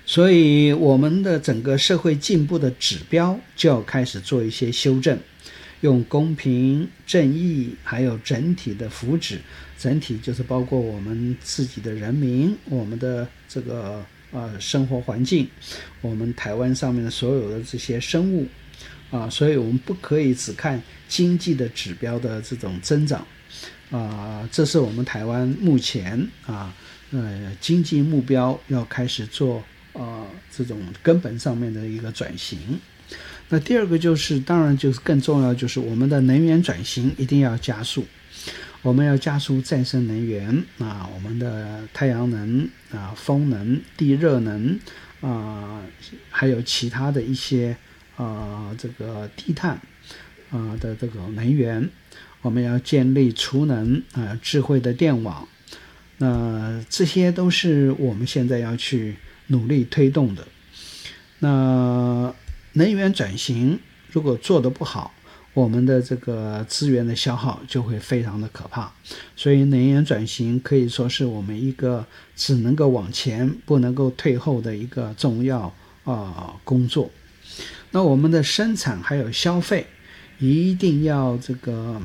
所以我们的整个社会进步的指标就要开始做一些修正，用公平、正义还有整体的福祉，整体就是包括我们自己的人民，我们的这个生活环境，我们台湾上面的所有的这些生物所以我们不可以只看经济的指标的这种增长这是我们台湾目前经济目标要开始做这种根本上面的一个转型。那第二个就是当然就是更重要，就是我们的能源转型一定要加速，我们要加速再生能源我们的太阳能风能、地热能还有其他的一些这个低碳的这个能源，我们要建立储能智慧的电网，那这些都是我们现在要去努力推动的。那能源转型如果做得不好，我们的这个资源的消耗就会非常的可怕，所以能源转型可以说是我们一个只能够往前不能够退后的一个重要工作。那我们的生产还有消费一定要这个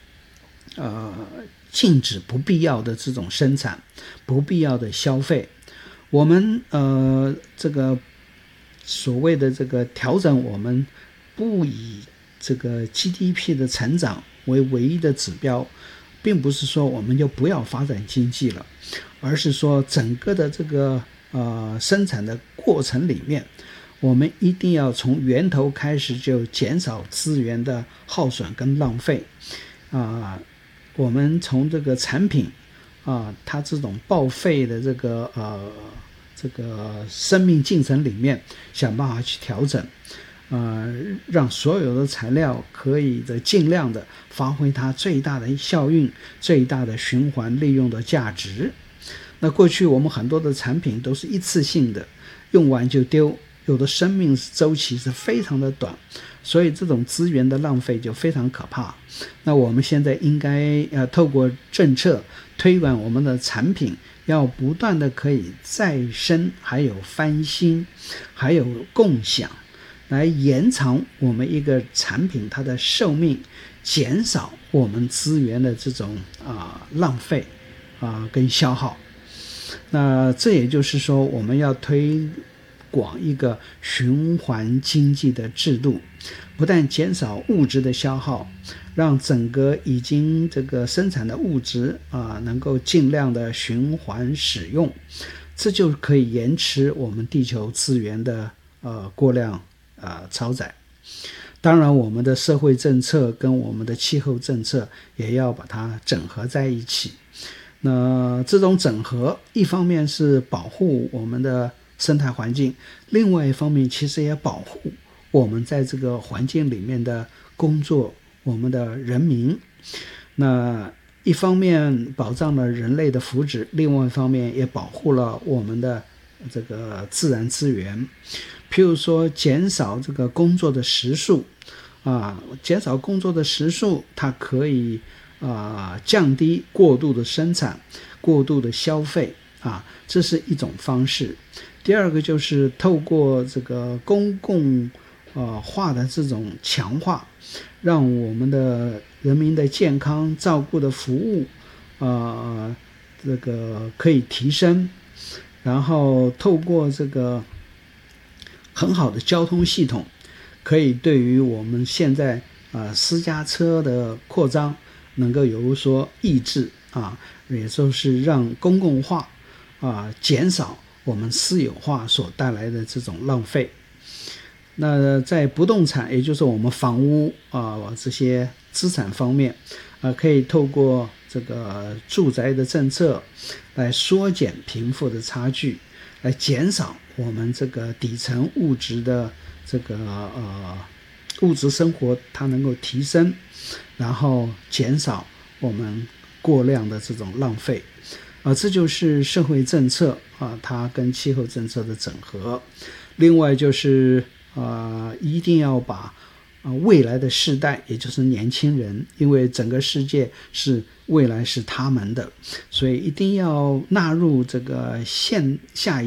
禁止不必要的这种生产，不必要的消费。我们这个所谓的这个调整，我们不以这个 GDP 的成长为唯一的指标，并不是说我们就不要发展经济了，而是说整个的这个生产的过程里面，我们一定要从源头开始就减少资源的耗损跟浪费我们从这个产品它这种报废的这个生命进程里面想办法去调整让所有的材料可以尽量的发挥它最大的效应，最大的循环利用的价值。那过去我们很多的产品都是一次性的，用完就丢，有的生命周期是非常的短，所以这种资源的浪费就非常可怕。那我们现在应该透过政策推广我们的产品，要不断的可以再生，还有翻新，还有共享，来延长我们一个产品它的寿命，减少我们资源的这种浪费跟消耗。那这也就是说我们要推广一个循环经济的制度，不但减少物质的消耗，让整个已经这个生产的物质能够尽量的循环使用，这就可以延迟我们地球资源的过量超载。当然我们的社会政策跟我们的气候政策也要把它整合在一起。那这种整合一方面是保护我们的生态环境，另外一方面其实也保护我们在这个环境里面的工作，我们的人民。那一方面保障了人类的福祉，另外一方面也保护了我们的这个自然资源。譬如说减少这个工作的时数减少工作的时数，它可以降低过度的生产，过度的消费这是一种方式。第二个就是透过这个公共化的这种强化，让我们的人民的健康照顾的服务这个可以提升，然后透过这个很好的交通系统，可以对于我们现在私家车的扩张能够有所抑制也就是让公共化减少我们私有化所带来的这种浪费。那在不动产，也就是我们房屋这些资产方面可以透过这个住宅的政策来缩减贫富的差距，来减少我们这个底层物质的这个物质生活它能够提升，然后减少我们过量的这种浪费这就是社会政策它跟气候政策的整合。另外就是一定要把未来的世代，也就是年轻人，因为整个世界是未来是他们的，所以一定要纳入这个下一